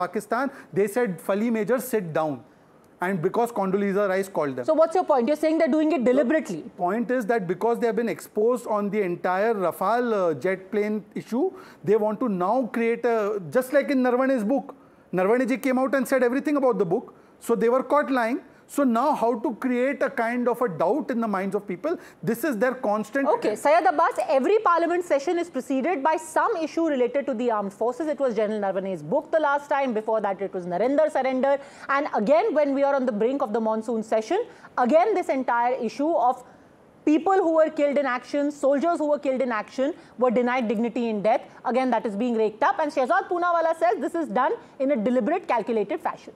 Pakistan, they said, Fali Major, sit down. And because Condoleezza Rice called them. So what's your point? You're saying they're doing it deliberately. The point is that because they have been exposed on the entire Rafale jet plane issue, they want to now create a, just like in Narvane's book. Narvane ji came out and said everything about the book. So they were caught lying. So now how to create a kind of a doubt in the minds of people? This is their constant... Okay, Syed Abbas, every parliament session is preceded by some issue related to the armed forces. It was General Narvane's book the last time. Before that, it was Narendra surrender. And again, when we are on the brink of the monsoon session, again, this entire issue of people who were killed in action, soldiers who were killed in action, were denied dignity in death. Again, that is being raked up. And Shehzad Poonawalla says this is done in a deliberate, calculated fashion.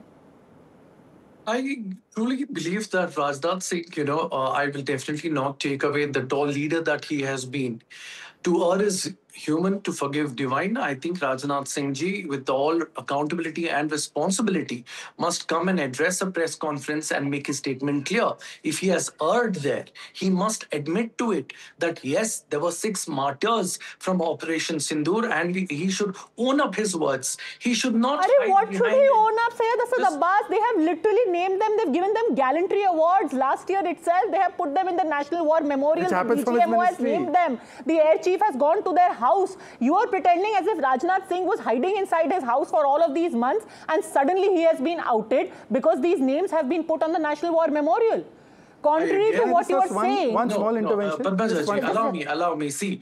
I truly believe that Rajnath Singh, I will definitely not take away the tall leader that he has been. To err is human, to forgive divine. I think Rajnath Singh ji, with all accountability and responsibility, must come and address a press conference and make his statement clear. If he has erred there, he must admit to it that yes, there were 6 martyrs from Operation Sindoor, and he should own up his words. He should not... What should he own up, Syed Asad Abbas? They have literally named them. They've given them gallantry awards. Last year itself, they have put them in the National War Memorial. The DGMO has named them. The air chief has gone to their house. You are pretending as if Rajnath Singh was hiding inside his house for all of these months, and suddenly he has been outed because these names have been put on the National War Memorial. Contrary to what you are saying. One small intervention. Padmaja, allow me. See,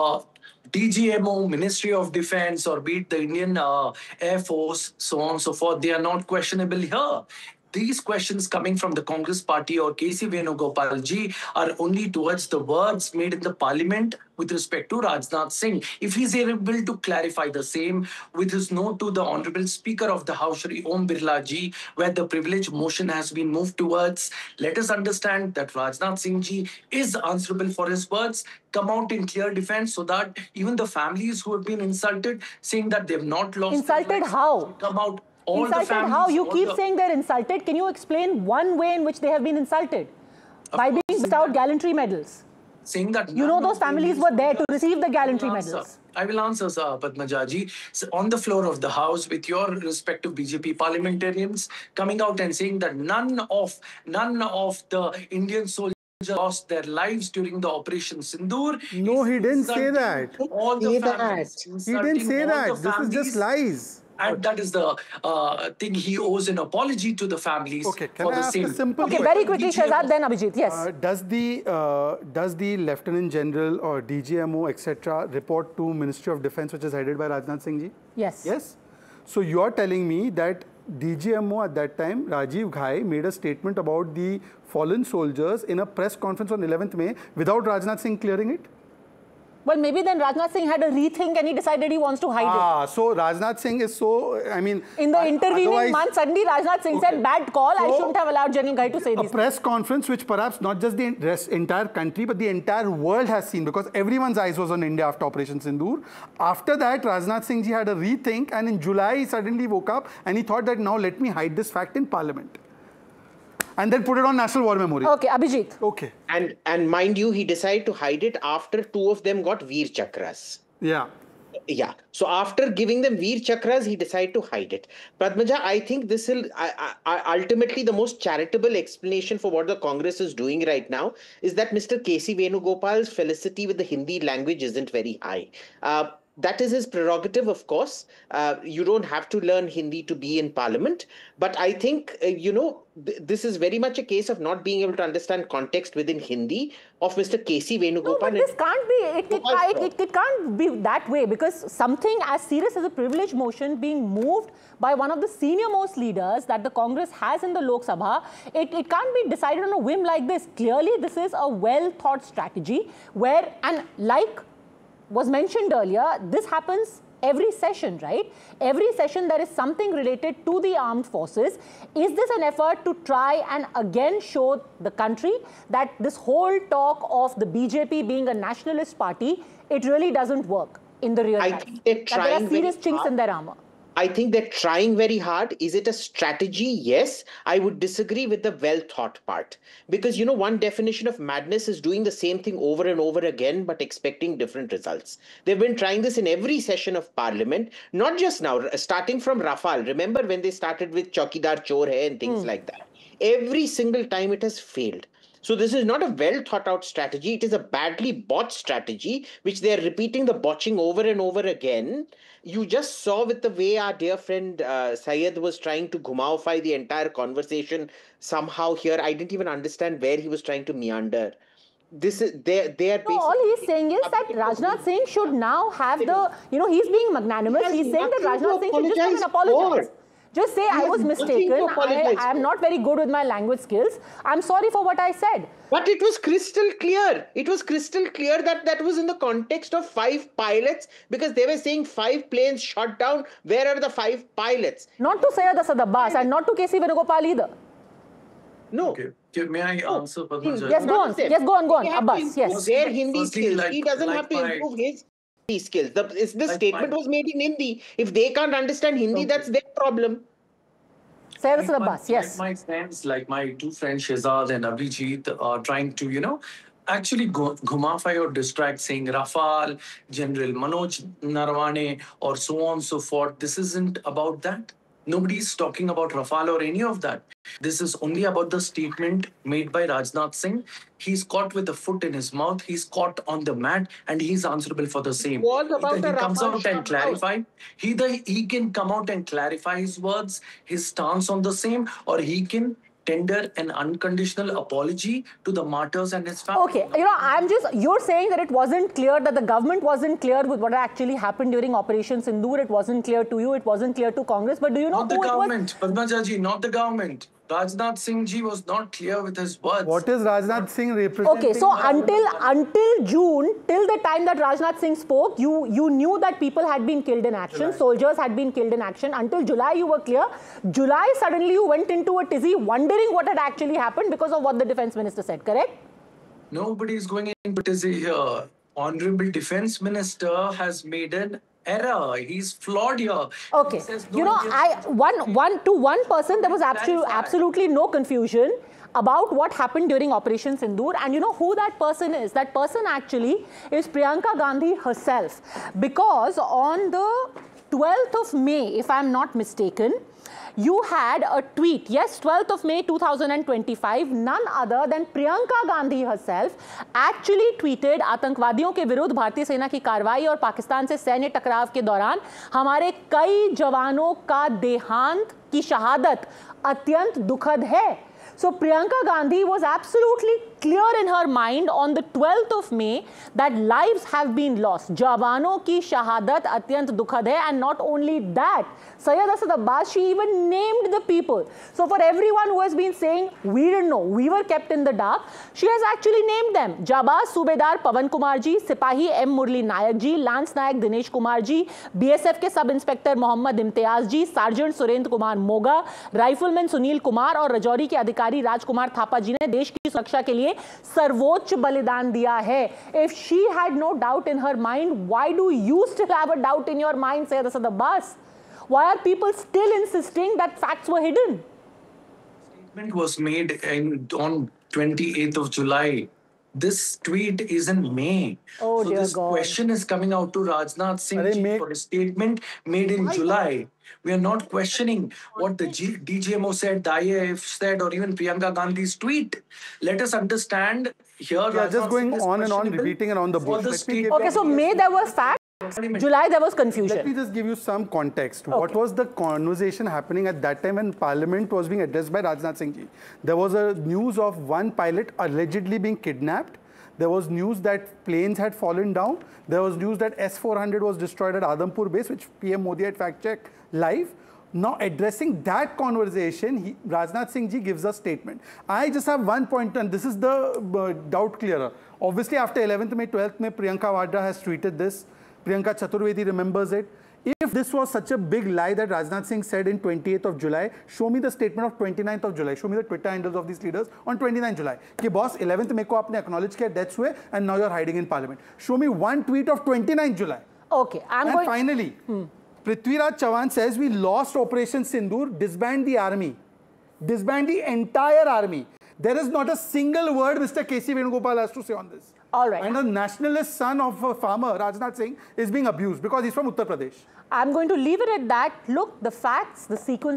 DGMO, Ministry of Defense, or be it the Indian Air Force, so on and so forth, they are not questionable here. These questions coming from the Congress party or K.C. Venugopal ji are only towards the words made in the parliament with respect to Rajnath Singh. If he is able to clarify the same with his note to the Honorable Speaker of the House, Shri Om Birla ji, where the privilege motion has been moved towards, let us understand that Rajnath Singh ji is answerable for his words, come out in clear defense so that even the families who have been insulted, saying that they have not lost... Insulted how? Come out. Insulted how? You keep saying they're insulted. Can you explain one way in which they have been insulted? By being bestowed gallantry medals. Saying that... You know those families were there to receive the gallantry medals. I will answer, sir, Padmajaji. So on the floor of the House, with your respective BJP parliamentarians coming out and saying that none of the Indian soldiers lost their lives during the Operation Sindoor. No, he didn't say that. All the families. He didn't say that. This is just lies. And that is the thing he owes an apology to the families. Okay, can I ask a simple question? Very quickly, Shehzad, then Abhijit, yes. Does the Lieutenant General or DGMO, etc., report to Ministry of Defense, which is headed by Rajnath Singh ji? Yes. Yes? So you are telling me that DGMO at that time, Rajiv Ghai, made a statement about the fallen soldiers in a press conference on 11th May without Rajnath Singh clearing it? Well, maybe then Rajnath Singh had a rethink and he decided he wants to hide it. So Rajnath Singh is so, I mean... In the intervening month, suddenly Rajnath Singh said, bad call, I shouldn't have allowed General Ghai to say this. A press conference which perhaps not just the entire country, but the entire world has seen, because everyone's eyes was on India after Operation Sindoor. After that, Rajnath Singh ji had a rethink, and in July, he suddenly woke up and he thought that now let me hide this fact in Parliament. And then put it on National War Memorial. Okay, Abhijit. Okay. And mind you, he decided to hide it after 2 of them got Veer Chakras. Yeah. Yeah. So after giving them Veer Chakras, he decided to hide it. Padmaja, I think this will ultimately the most charitable explanation for what the Congress is doing right now is that Mr. K.C. Venugopal's felicity with the Hindi language isn't very high. That is his prerogative, of course. You don't have to learn Hindi to be in Parliament. But I think, this is very much a case of not being able to understand context within Hindi of Mr. K.C. Venugopal. No, but this can't be, it can't be that way, because something as serious as a privilege motion being moved by one of the senior most leaders that the Congress has in the Lok Sabha, it can't be decided on a whim like this. Clearly, this is a well-thought strategy where, and like was mentioned earlier, this happens every session, right? Every session there is something related to the armed forces. Is this an effort to try and again show the country that this whole talk of the BJP being a nationalist party, it really doesn't work in the real life? I think they're trying that there are serious chinks in their armor. I think they're trying very hard. Is it a strategy? Yes. I would disagree with the well thought part. Because, one definition of madness is doing the same thing over and over again, but expecting different results. They've been trying this in every session of parliament, not just now, starting from Rafale. Remember when they started with Chaukidar Chor Hai and things like that? Every single time it has failed. So this is not a well thought out strategy. It is a badly botched strategy, which they are repeating the botching over and over again. You just saw with the way our dear friend Syed was trying to gumaufy the entire conversation somehow here. I didn't even understand where he was trying to meander. This is they are basically. No, all he's saying is that Rajnath Singh should now have the, he's being magnanimous. He's saying that Rajnath Singh should just come and apologize. Just say, I was mistaken. I am not very good with my language skills. I'm sorry for what I said. But it was crystal clear. It was crystal clear that was in the context of 5 pilots, because they were saying 5 planes shot down. Where are the 5 pilots? Not to Syed Asad Abbas and not to K.C. Venugopal either. No. Okay. May I answer, Padmaja? Yes, go on. Yes, go on. Abbas, yes. Their Hindi skills. He doesn't have to improve his Hindi skills. The statement was made in Hindi. If they can't understand Hindi, that's their problem. Syed Asad Abbas, yes. My friends, like my 2 friends, Shehzad and Abhijit, are trying to, actually ghumafy or distract, saying Rafale, General Manoj Narawane, or so on and so forth. This isn't about that. Nobody's talking about Rafale or any of that. This is only about the statement made by Rajnath Singh. He's caught with a foot in his mouth. He's caught on the mat, and he's answerable for the same. Either he comes out and clarify. Either he can come out and clarify his words, his stance on the same, or he can tender an unconditional apology to the martyrs and his family. Okay, you're saying that it wasn't clear, that the government wasn't clear with what actually happened during Operation Sindoor. It wasn't clear to you, it wasn't clear to Congress, but do you know not the government, Padmaja ji, not the government. Rajnath Singh ji was not clear with his words. What is Rajnath Singh representing? Okay, so until June, till the time that Rajnath Singh spoke, you knew that people had been killed in action, soldiers had been killed in action. Until July, you were clear. July, suddenly you went into a tizzy, wondering what had actually happened because of what the defense minister said, correct? Nobody is going into tizzy here. Honorable Defense Minister has made an error. He's flawed here. Okay. One person, there was absolutely no confusion about what happened during Operation Sindoor, and you know who that person is? That person actually is Priyanka Gandhi herself, because on the 12th of May, if I'm not mistaken, you had a tweet, yes, 12th of May 2025, none other than Priyanka Gandhi herself actually tweeted, आतंकवादियों के विरुद्ध भारतीय सेना की कार्रवाई और पाकिस्तान से सैन्य टकराव के दौरान हमारे कई जवानों का देहांत की शहादत अत्यंत दुखद है. So Priyanka Gandhi was absolutely clear in her mind on the 12th of May that lives have been lost. Jawanon ki shahadat atyant dukhad hai, and not only that, Syed Asad Abbas, she even named the people. So for everyone who has been saying, we didn't know, we were kept in the dark, she has actually named them. Jabaz Subedar Pawan Kumar ji, Sipahi M. Murli Nayak ji, Lance Nayak Dinesh Kumar ji, BSF के sub inspector Mohammad Imtiaz जी, sergeant Surendra Kumar Moga, rifleman Sunil Kumar और राजौरी के अधिकारी राजकुमार थापा जी ने देश की सुरक्षा के लिए सर्वोच्च बलिदान दिया है. If she had no doubt in her mind, why do you still have a doubt in your mind, Syed Asad Abbas? Why are people still insisting that facts were hidden? Statement was made on 28th of July. This tweet is in May. Oh, so dear this God. question is coming out to Rajnath Singh for a statement made in July. We are not questioning what the DGMO said, the IAF said, or even Priyanka Gandhi's tweet. Let us understand here. Yeah, just going on and on, repeating around the bush. Okay, so May there was facts, July there was confusion. Let me just give you some context. Okay. What was the conversation happening at that time when Parliament was being addressed by Rajnath Singh ji? There was a news of one pilot allegedly being kidnapped. There was news that planes had fallen down. There was news that S-400 was destroyed at Adampur base, which PM Modi had fact-checked live. Now, addressing that conversation, Rajnath Singh ji gives a statement. I just have one point, and this is the doubt clearer. Obviously, after 11th May, 12th May, Priyanka Vadra has tweeted this. Priyanka Chaturvedi remembers it. If this was such a big lie that Rajnath Singh said in 28th of July, show me the statement of 29th of July. Show me the Twitter handles of these leaders on 29th July. Ki boss, 11th May ko aapne acknowledge kiya deaths hue, and now you're hiding in Parliament. Show me one tweet of 29th July. Okay, Finally, Prithviraj Chavan says we lost Operation Sindoor, disband the army. Disband the entire army. There is not a single word Mr. K.C. Venugopal has to say on this. All right. And a nationalist son of a farmer, Rajnath Singh, is being abused because he's from Uttar Pradesh. I'm going to leave it at that. Look, the facts, the sequence